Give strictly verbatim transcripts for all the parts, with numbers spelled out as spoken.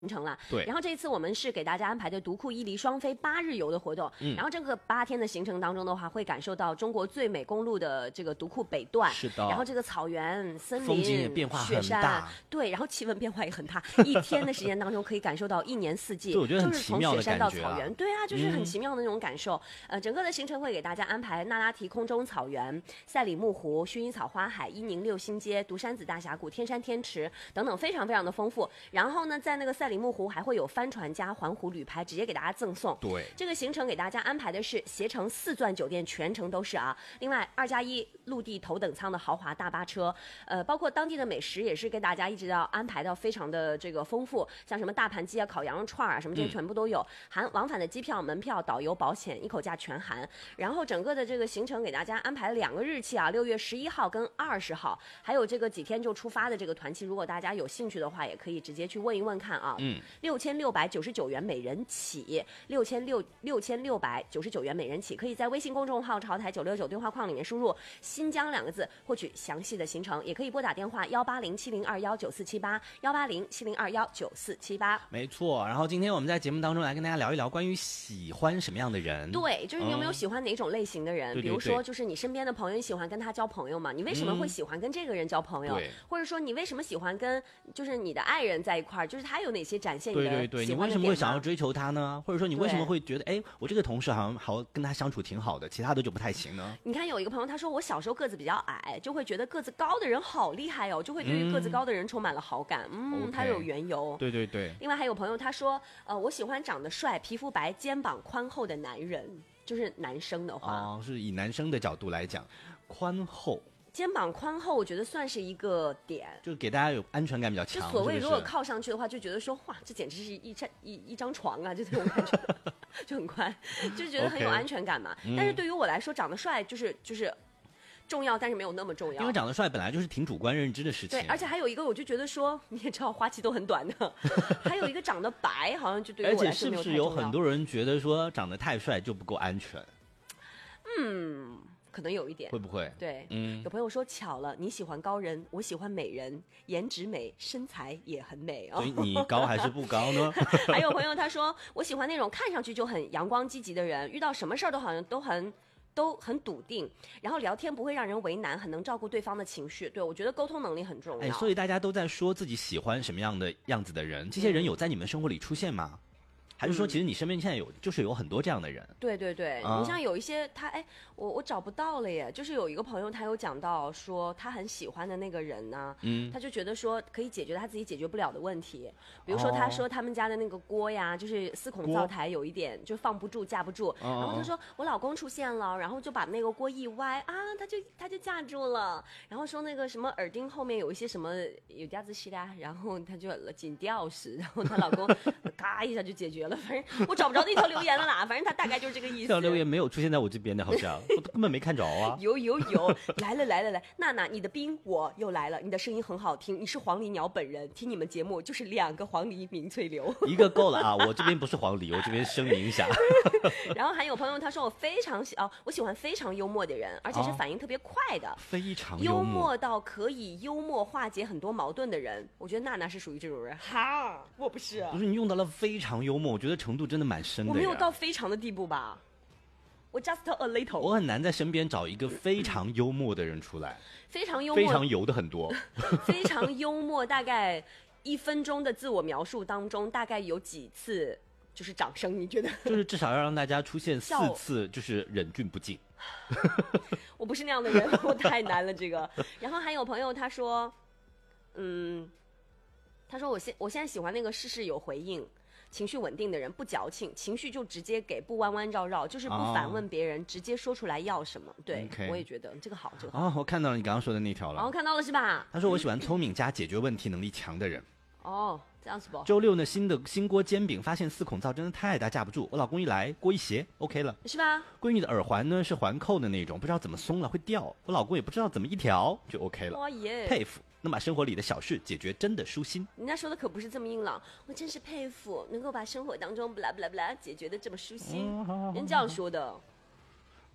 行程了， 对。 然后这一次我们是给大家安排的独库伊犁双飞八日游的活动，嗯，然后这个八天的行程当中的话，会感受到中国最美公路的这个独库北段， 是的。 然后这个草原、森林、 风景也变化很大， 雪山，对，然后气温变化也很大，一天的时间当中可以感受到一年四季， 我觉得很奇妙的感觉、啊、 就是从雪山到草原，对啊，就是很奇妙的那种感受。嗯、呃，整个的行程会给大家安排那拉提空中草原、赛里木湖、薰衣草花海、伊宁六星街、独山子大峡谷、天山天池等等，非常非常的丰富。然后呢，在那个赛里木湖还会有帆船加环湖旅拍直接给大家赠送。 对， 这个行程给大家安排的是携程四钻酒店，全程都是啊。另外二加一陆地头等舱的豪华大巴车，呃，包括当地的美食也是给大家一直要安排到非常的这个丰富，像什么大盘鸡啊、烤羊肉串啊，什么这些全部都有，嗯、含往返的机票、门票、导游、保险，一口价全含。然后整个的这个行程给大家安排两个日期啊，六月十一号跟二十号，还有这个几天就出发的这个团期，如果大家有兴趣的话，也可以直接去问一问看啊。嗯，六千六百九十九元每人起，六千六六千六百九十九元每人起，可以在微信公众号潮台九六九对话框里面输入“新疆”两个字，获取详细的行程，也可以拨打电话幺八零七零二幺九四七八幺八零七零二幺九四七八。 没错，然后今天我们在节目当中来跟大家聊一聊关于喜欢什么样的人。 对，就是你有没有喜欢哪种类型的人？嗯、比如说，就是你身边的朋友，你喜欢跟他交朋友吗？你为什么会喜欢跟这个人交朋友？嗯、或者说，你为什么喜欢跟就是你的爱人在一块儿？就是他有哪些展现你的喜欢的点吗？ 对对对，你为什么会想要追求他呢？或者说，你为什么会觉得，哎，我这个同事好像好跟他相处挺好的，其他的就不太行呢？ 你看，有一个朋友他说，我小时候个子比较矮，就会觉得个子高的人好厉害哦，就会对于个子高的人充满了好感。嗯，嗯他有缘由。 对对对。 另外还有朋友他说，呃，我喜欢长得帅、皮肤白、肩膀宽厚的男人，就是男生的话。 哦，是以男生的角度来讲，宽厚。 肩膀宽厚，我觉得算是一个点， 就给大家有安全感比较强。 就所谓如果靠上去的话，就觉得说哇，这简直是一张一一张床啊，就这种感觉，就很宽，就觉得很有安全感嘛。Okay, 但是对于我来说，长得帅就是就是重要，但是没有那么重要。 因为长得帅本来就是挺主观认知的事情。 对，而且还有一个，我就觉得说，你也知道花期都很短的，还有一个长得白，好像就对于我来说没有太重要。 而且是不是有很多人觉得说长得太帅就不够安全？ 嗯。可能有一点， 会不会？ 对，嗯，有朋友说巧了，你喜欢高人，我喜欢美人，颜值美，身材也很美哦。 所以你高还是不高呢？ 还有朋友他说，我喜欢那种看上去就很阳光积极的人，遇到什么事儿都好像都很都很笃定，然后聊天不会让人为难，很能照顾对方的情绪。对，我觉得沟通能力很重要。 哎，所以大家都在说自己喜欢什么样的样子的人，这些人有在你们生活里出现吗？还是说，其实你身边现在有，就是有很多这样的人？ 对对对，啊、你像有一些他，哎，我我找不到了耶。就是有一个朋友，他有讲到说，他很喜欢的那个人呢，嗯，他就觉得说可以解决他自己解决不了的问题。比如说，他说他们家的那个锅呀，就是四孔灶台有一点就放不住、架不住。然后他说我老公出现了，然后就把那个锅一歪啊，他就他就架住了。然后说那个什么耳钉后面有一些什么有夹子系啦，然后他就紧吊式，然后她老公嘎一下就解决了。反正我找不着那条留言了啦，反正他大概就是这个意思。 这条留言没有出现在我这边的，好像我根本没看着啊。 有有有，来了来了来，娜娜，你的宾我又来了，你的声音很好听，你是黄鹂鸟本人，听你们节目就是两个黄鹂鸣翠柳。 一个够了啊，我这边不是黄鹂，我这边声明一下。 然后还有朋友他说我非常喜哦，我喜欢非常幽默的人，而且是反应特别快的，哦、 非常幽默幽默到可以幽默化解很多矛盾的人。我觉得娜娜是属于这种人。哈，我不是。 不是你用到了非常幽默，我觉得程度真的蛮深的。 我没有到非常的地步吧，我 just a little。 我很难在身边找一个非常幽默的人出来。 非常幽默， 非常油的很多。 非常幽默，大概一分钟的自我描述当中，大概有几次就是掌声？你觉得？ 就是至少要让大家出现四次，就是忍俊不禁。 我不是那样的人，我太难了这个。然后还有朋友他说，嗯，他说我现我现在喜欢那个事事有回应。情绪稳定的人，不矫情，情绪就直接给，不弯弯绕绕，就是不反问别人，哦、直接说出来要什么。对， okay. 我也觉得这个好，这个好。 哦，我看到了你刚刚说的那条了。 哦，看到了是吧？ 他说我喜欢聪明加解决问题能力强的人。 哦，这样子不？ 周六呢，新的新锅煎饼发现四孔灶真的太大架不住，我老公一来锅一斜 OK 了， 是吧？ 闺女的耳环呢是环扣的那种，不知道怎么松了会掉，我老公也不知道怎么一调就 OK 了。 哇耶， 佩服。能把生活里的小事解决真的舒心。 人家说的可不是这么硬朗，我真是佩服能够把生活当中不啦不啦不啦解决的这么舒心， 嗯、好好好人这样说的。 不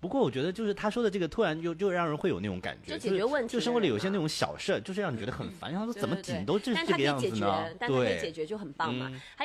不过我觉得就是他说的这个，突然就就让人会有那种感觉， 就解决问题、 就是，就生活里有些那种小事，就是让你觉得很烦。然后说怎么紧都是这个样子呢？ 但他可以解决，但他可以解决就很棒嘛。 嗯